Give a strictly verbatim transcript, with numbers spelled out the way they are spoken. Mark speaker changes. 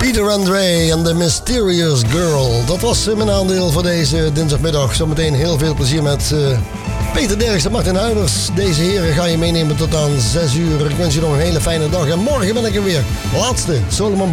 Speaker 1: Peter Andre en The Mysterious Girl. Dat was mijn aandeel voor deze dinsdagmiddag. Zometeen heel veel plezier met uh, Peter Derks en Martin Huibers. Deze heren ga je meenemen tot aan zes uur. Ik wens je nog een hele fijne dag. En morgen ben ik er weer. Laatste Solomon